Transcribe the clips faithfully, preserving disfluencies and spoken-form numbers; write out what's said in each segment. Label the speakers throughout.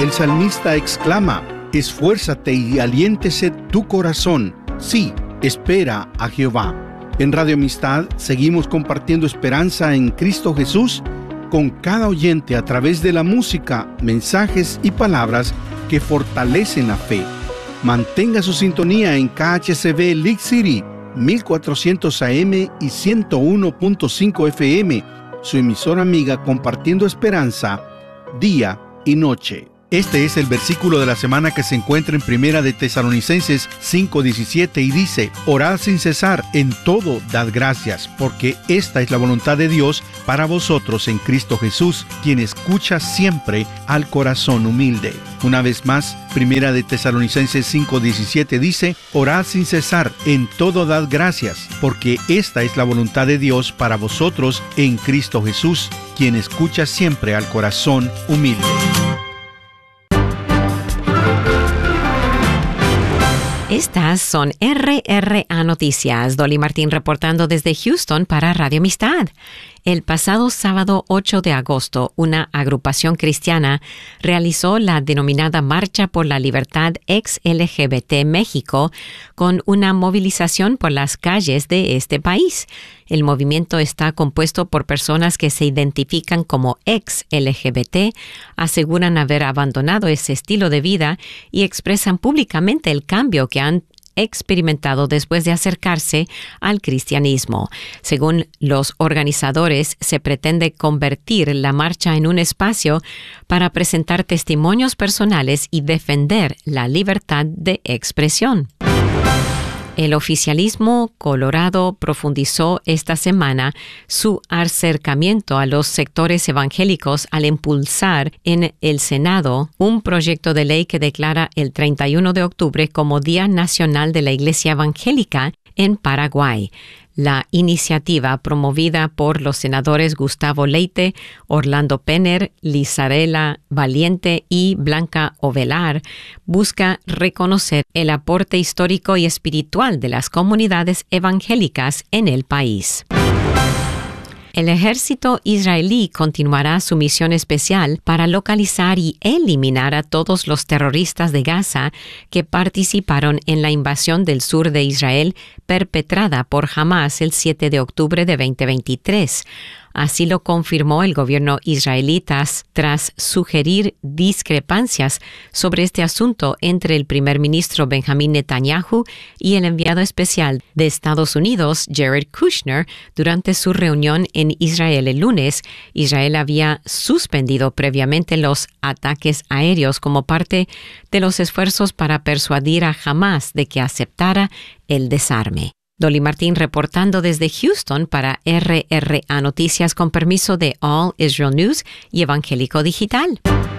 Speaker 1: El salmista exclama: esfuérzate y aliéntese tu corazón. Sí, espera a Jehová. En Radio Amistad seguimos compartiendo esperanza en Cristo Jesús con cada oyente a través de la música, mensajes y palabras que fortalecen la fe. Mantenga su sintonía en K H C B League City, mil cuatrocientos A M y ciento uno punto cinco F M, su emisora amiga compartiendo esperanza día y noche. Este es el versículo de la semana que se encuentra en Primera de Tesalonicenses cinco diecisiete y dice: orad sin cesar, en todo dad gracias, porque esta es la voluntad de Dios para vosotros en Cristo Jesús, quien escucha siempre al corazón humilde. Una vez más, Primera de Tesalonicenses cinco diecisiete dice: orad sin cesar, en todo dad gracias, porque esta es la voluntad de Dios para vosotros en Cristo Jesús, quien escucha siempre al corazón humilde.
Speaker 2: Estas son R R A Noticias. Dolly Martín reportando desde Houston para Radio Amistad. El pasado sábado ocho de agosto, una agrupación cristiana realizó la denominada Marcha por la Libertad ex L G B T México con una movilización por las calles de este país. El movimiento está compuesto por personas que se identifican como ex L G B T, aseguran haber abandonado ese estilo de vida y expresan públicamente el cambio que han experimentado después de acercarse al cristianismo. Según los organizadores, se pretende convertir la marcha en un espacio para presentar testimonios personales y defender la libertad de expresión. El oficialismo colorado profundizó esta semana su acercamiento a los sectores evangélicos al impulsar en el Senado un proyecto de ley que declara el treinta y uno de octubre como Día Nacional de la Iglesia Evangélica en Paraguay. La iniciativa, promovida por los senadores Gustavo Leite, Orlando Penner, Lizarela Valiente y Blanca Ovelar, busca reconocer el aporte histórico y espiritual de las comunidades evangélicas en el país. El ejército israelí continuará su misión especial para localizar y eliminar a todos los terroristas de Gaza que participaron en la invasión del sur de Israel perpetrada por Hamás el siete de octubre de veinte veintitrés. Así lo confirmó el gobierno israelita tras sugerir discrepancias sobre este asunto entre el primer ministro Benjamín Netanyahu y el enviado especial de Estados Unidos, Jared Kushner, durante su reunión en Israel el lunes. Israel había suspendido previamente los ataques aéreos como parte de los esfuerzos para persuadir a Hamás de que aceptara el desarme. Dolly Martín reportando desde Houston para R R A Noticias con permiso de All Israel News y Evangélico Digital.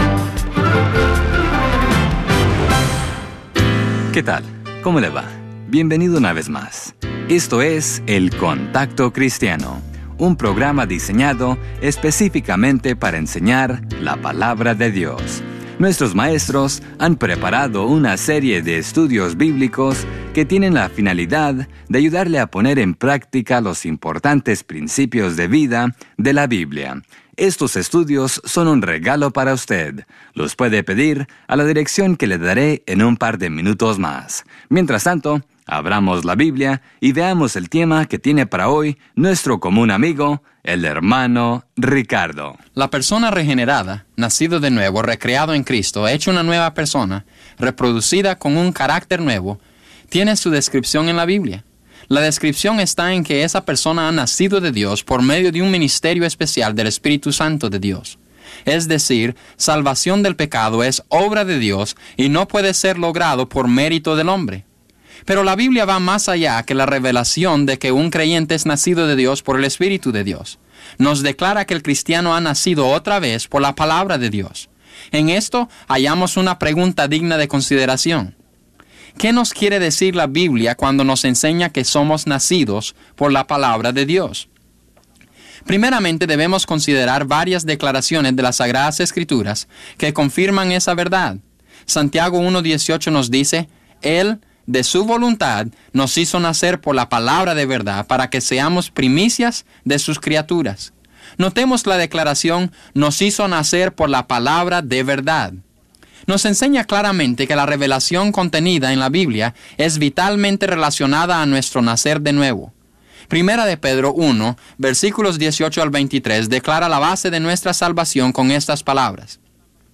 Speaker 3: ¿Qué tal? ¿Cómo le va? Bienvenido una vez más. Esto es El Contacto Cristiano, un programa diseñado específicamente para enseñar la palabra de Dios. Nuestros maestros han preparado una serie de estudios bíblicos que tienen la finalidad de ayudarle a poner en práctica los importantes principios de vida de la Biblia. Estos estudios son un regalo para usted. Los puede pedir a la dirección que le daré en un par de minutos más. Mientras tanto, abramos la Biblia y veamos el tema que tiene para hoy nuestro común amigo, el hermano Ricardo.
Speaker 4: La persona regenerada, nacido de nuevo, recreado en Cristo, hecho una nueva persona, reproducida con un carácter nuevo, tiene su descripción en la Biblia. La descripción está en que esa persona ha nacido de Dios por medio de un ministerio especial del Espíritu Santo de Dios. Es decir, salvación del pecado es obra de Dios y no puede ser logrado por mérito del hombre. Pero la Biblia va más allá que la revelación de que un creyente es nacido de Dios por el Espíritu de Dios. Nos declara que el cristiano ha nacido otra vez por la palabra de Dios. En esto hallamos una pregunta digna de consideración. ¿Qué nos quiere decir la Biblia cuando nos enseña que somos nacidos por la palabra de Dios? Primeramente debemos considerar varias declaraciones de las Sagradas Escrituras que confirman esa verdad. Santiago uno dieciocho nos dice: Él, de su voluntad, nos hizo nacer por la palabra de verdad para que seamos primicias de sus criaturas. Notemos la declaración: nos hizo nacer por la palabra de verdad. nos enseña claramente que la revelación contenida en la Biblia es vitalmente relacionada a nuestro nacer de nuevo. Primera de Pedro uno, versículos dieciocho al veintitrés, declara la base de nuestra salvación con estas palabras.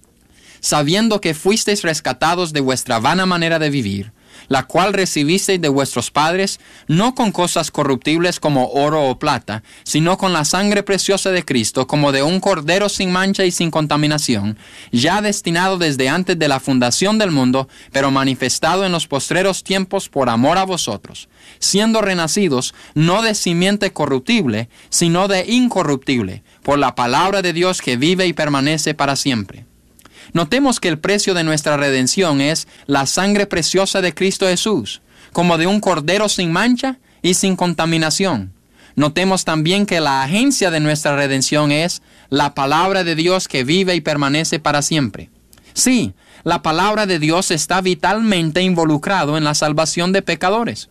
Speaker 4: Sabiendo que fuisteis rescatados de vuestra vana manera de vivir, la cual recibisteis de vuestros padres, no con cosas corruptibles como oro o plata, sino con la sangre preciosa de Cristo, como de un cordero sin mancha y sin contaminación, ya destinado desde antes de la fundación del mundo, pero manifestado en los postreros tiempos por amor a vosotros, siendo renacidos no de simiente corruptible, sino de incorruptible, por la palabra de Dios que vive y permanece para siempre. Notemos que el precio de nuestra redención es la sangre preciosa de Cristo Jesús, como de un cordero sin mancha y sin contaminación. Notemos también que la agencia de nuestra redención es la palabra de Dios que vive y permanece para siempre. Sí, la palabra de Dios está vitalmente involucrado en la salvación de pecadores.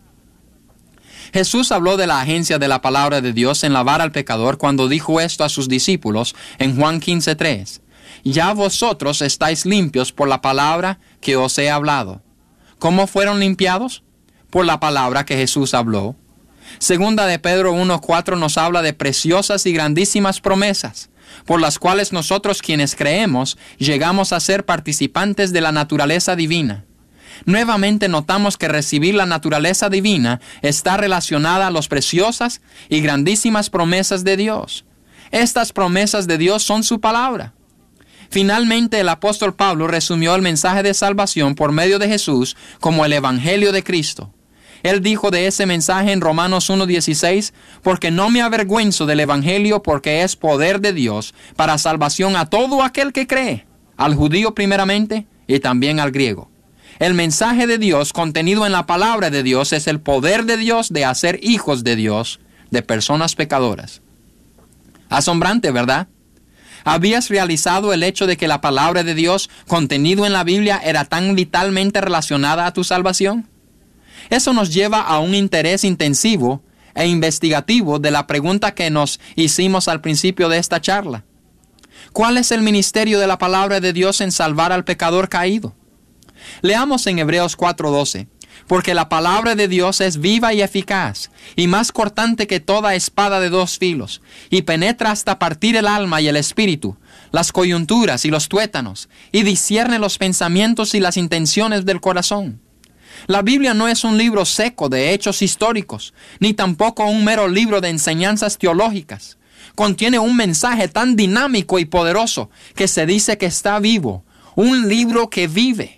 Speaker 4: Jesús habló de la agencia de la palabra de Dios en lavar al pecador cuando dijo esto a sus discípulos en Juan quince tres. Ya vosotros estáis limpios por la palabra que os he hablado. ¿Cómo fueron limpiados? Por la palabra que Jesús habló. Segunda de Pedro uno cuatro nos habla de preciosas y grandísimas promesas, por las cuales nosotros quienes creemos llegamos a ser participantes de la naturaleza divina. Nuevamente notamos que recibir la naturaleza divina está relacionada a las preciosas y grandísimas promesas de Dios. Estas promesas de Dios son su palabra. Finalmente, el apóstol Pablo resumió el mensaje de salvación por medio de Jesús como el Evangelio de Cristo. Él dijo de ese mensaje en Romanos uno dieciséis, porque no me avergüenzo del Evangelio, porque es poder de Dios para salvación a todo aquel que cree, al judío primeramente y también al griego. El mensaje de Dios contenido en la palabra de Dios es el poder de Dios de hacer hijos de Dios, de personas pecadoras. Asombrante, ¿verdad? ¿Habías realizado el hecho de que la palabra de Dios contenido en la Biblia era tan vitalmente relacionada a tu salvación? Eso nos lleva a un interés intensivo e investigativo de la pregunta que nos hicimos al principio de esta charla. ¿Cuál es el ministerio de la palabra de Dios en salvar al pecador caído? Leamos en Hebreos cuatro doce. Porque la palabra de Dios es viva y eficaz, y más cortante que toda espada de dos filos, y penetra hasta partir el alma y el espíritu, las coyunturas y los tuétanos, y discierne los pensamientos y las intenciones del corazón. La Biblia no es un libro seco de hechos históricos, ni tampoco un mero libro de enseñanzas teológicas. Contiene un mensaje tan dinámico y poderoso que se dice que está vivo, un libro que vive.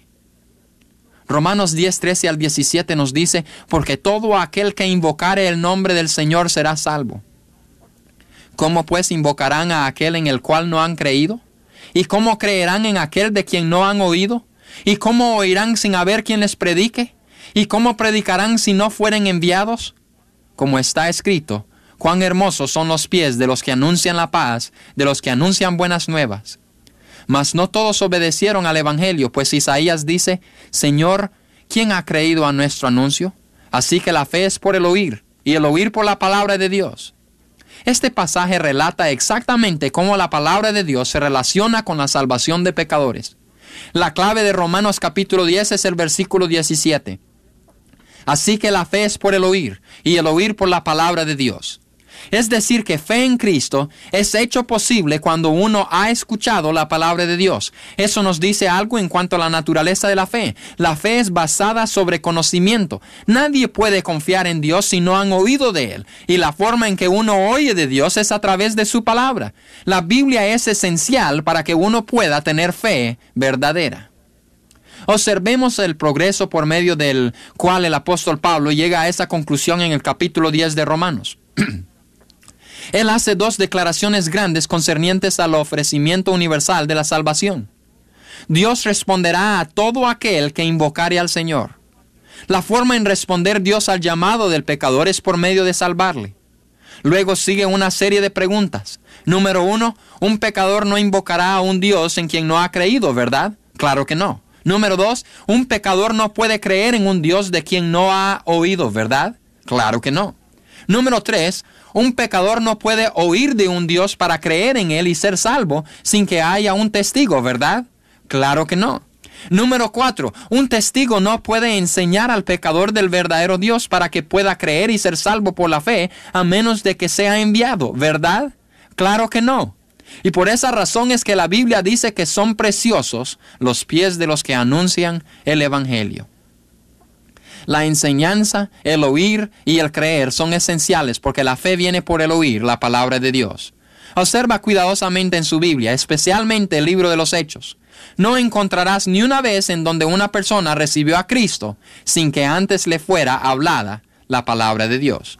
Speaker 4: Romanos diez, trece al diecisiete nos dice, porque todo aquel que invocare el nombre del Señor será salvo. ¿Cómo pues invocarán a aquel en el cual no han creído? ¿Y cómo creerán en aquel de quien no han oído? ¿Y cómo oirán sin haber quien les predique? ¿Y cómo predicarán si no fueren enviados? Como está escrito, cuán hermosos son los pies de los que anuncian la paz, de los que anuncian buenas nuevas. Mas no todos obedecieron al Evangelio, pues Isaías dice, Señor, ¿quién ha creído a nuestro anuncio? Así que la fe es por el oír, y el oír por la palabra de Dios. Este pasaje relata exactamente cómo la palabra de Dios se relaciona con la salvación de pecadores. La clave de Romanos capítulo diez es el versículo diecisiete. Así que la fe es por el oír, y el oír por la palabra de Dios. Es decir, que fe en Cristo es hecho posible cuando uno ha escuchado la palabra de Dios. Eso nos dice algo en cuanto a la naturaleza de la fe. La fe es basada sobre conocimiento. Nadie puede confiar en Dios si no han oído de Él. Y la forma en que uno oye de Dios es a través de su palabra. La Biblia es esencial para que uno pueda tener fe verdadera. Observemos el progreso por medio del cual el apóstol Pablo llega a esa conclusión en el capítulo diez de Romanos. Él hace dos declaraciones grandes concernientes al ofrecimiento universal de la salvación. Dios responderá a todo aquel que invocare al Señor. La forma en responder Dios al llamado del pecador es por medio de salvarle. Luego sigue una serie de preguntas. Número uno, un pecador no invocará a un Dios en quien no ha creído, ¿verdad? Claro que no. Número dos, un pecador no puede creer en un Dios de quien no ha oído, ¿verdad? Claro que no. Número tres, un pecador no puede oír de un Dios para creer en Él y ser salvo sin que haya un testigo, ¿verdad? Claro que no. Número cuatro, un testigo no puede enseñar al pecador del verdadero Dios para que pueda creer y ser salvo por la fe, a menos de que sea enviado, ¿verdad? Claro que no. Y por esa razón es que la Biblia dice que son preciosos los pies de los que anuncian el Evangelio. La enseñanza, el oír y el creer son esenciales porque la fe viene por el oír la palabra de Dios. Observa cuidadosamente en su Biblia, especialmente el libro de los Hechos. No encontrarás ni una vez en donde una persona recibió a Cristo sin que antes le fuera hablada la palabra de Dios.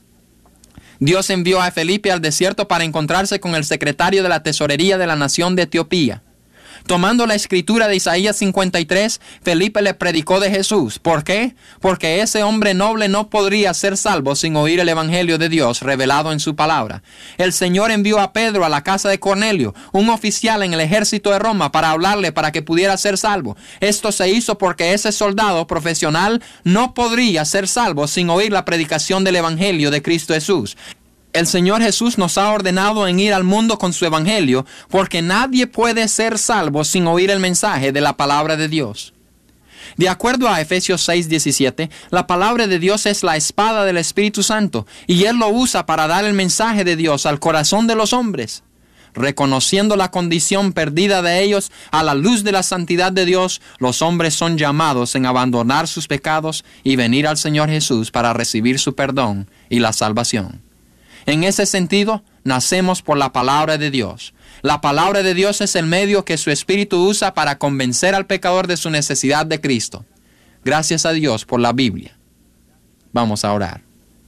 Speaker 4: Dios envió a Felipe al desierto para encontrarse con el secretario de la tesorería de la nación de Etiopía. Tomando la escritura de Isaías cincuenta y tres, Felipe le predicó de Jesús. ¿Por qué? Porque ese hombre noble no podría ser salvo sin oír el evangelio de Dios revelado en su palabra. El Señor envió a Pedro a la casa de Cornelio, un oficial en el ejército de Roma, para hablarle para que pudiera ser salvo. Esto se hizo porque ese soldado profesional no podría ser salvo sin oír la predicación del evangelio de Cristo Jesús. El Señor Jesús nos ha ordenado en ir al mundo con su evangelio, porque nadie puede ser salvo sin oír el mensaje de la palabra de Dios. De acuerdo a Efesios seis diecisiete, la palabra de Dios es la espada del Espíritu Santo, y Él lo usa para dar el mensaje de Dios al corazón de los hombres. Reconociendo la condición perdida de ellos a la luz de la santidad de Dios, los hombres son llamados en abandonar sus pecados y venir al Señor Jesús para recibir su perdón y la salvación. En ese sentido, nacemos por la palabra de Dios. La palabra de Dios es el medio que su Espíritu usa para convencer al pecador de su necesidad de Cristo. Gracias a Dios por la Biblia. Vamos a orar.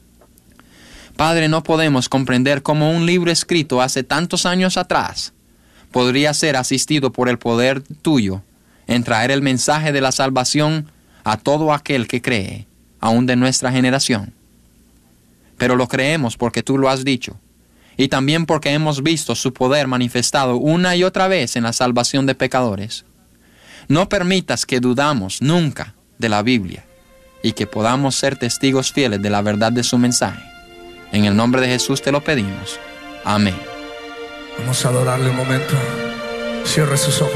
Speaker 4: Padre, no podemos comprender cómo un libro escrito hace tantos años atrás podría ser asistido por el poder tuyo en traer el mensaje de la salvación a todo aquel que cree, aún de nuestra generación. Pero lo creemos porque tú lo has dicho, y también porque hemos visto su poder manifestado una y otra vez en la salvación de pecadores. No permitas que dudamos nunca de la Biblia, y que podamos ser testigos fieles de la verdad de su mensaje. En el nombre de Jesús te lo pedimos. Amén.
Speaker 5: Vamos a adorarle un momento. Cierre sus ojos.